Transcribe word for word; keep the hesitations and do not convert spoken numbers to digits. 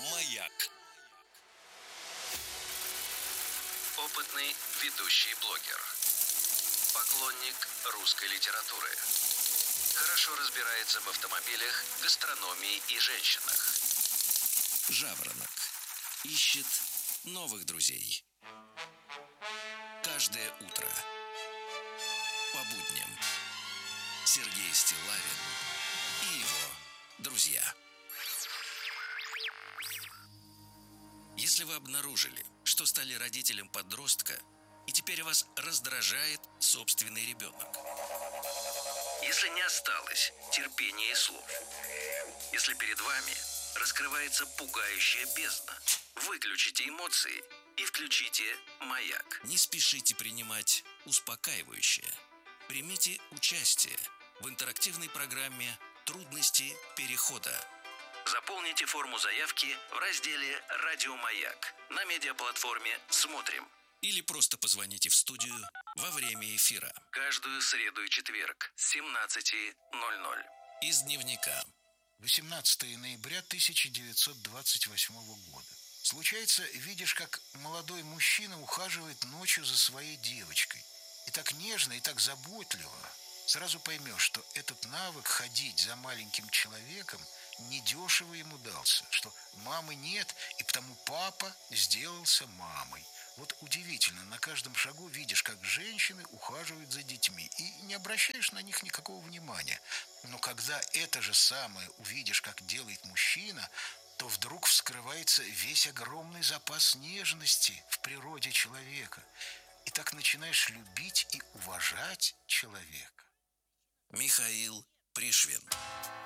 Маяк. Опытный ведущий блогер. Поклонник русской литературы. Хорошо разбирается в автомобилях, гастрономии и женщинах. Жаворонок. Ищет новых друзей. Каждое утро. По будням. Сергей Стиллавин и его друзья. Если вы обнаружили, что стали родителем подростка, и теперь вас раздражает собственный ребенок. Если не осталось терпения и слов. Если перед вами раскрывается пугающая бездна. Выключите эмоции и включите «Маяк». Не спешите принимать успокаивающее. Примите участие в интерактивной программе «Трудности перехода». Заполните форму заявки в разделе «Радио Маяк» на медиаплатформе «Смотрим». Или просто позвоните в студию во время эфира. Каждую среду и четверг с семнадцати ноль-ноль. Из дневника. восемнадцатого ноября тысяча девятьсот двадцать восьмого года. Случается, видишь, как молодой мужчина ухаживает ночью за своей девочкой. И так нежно, и так заботливо. Сразу поймешь, что этот навык ходить за маленьким человеком недешево ему дался, что мамы нет, и потому папа сделался мамой. Вот удивительно, на каждом шагу видишь, как женщины ухаживают за детьми, и не обращаешь на них никакого внимания. Но когда это же самое увидишь, как делает мужчина, то вдруг вскрывается весь огромный запас нежности в природе человека. И так начинаешь любить и уважать человека. Михаил Пришвин.